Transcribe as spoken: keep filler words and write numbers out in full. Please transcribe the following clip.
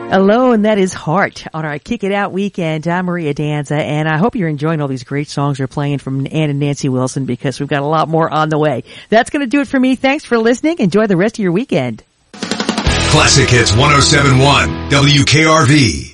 Alone, that is Heart on our Kick It Out weekend. I'm Maria Danza, and I hope you're enjoying all these great songs we're playing from Ann and Nancy Wilson, because we've got a lot more on the way. That's going to do it for me. Thanks for listening. Enjoy the rest of your weekend. Classic Hits one oh seven point one W K R V.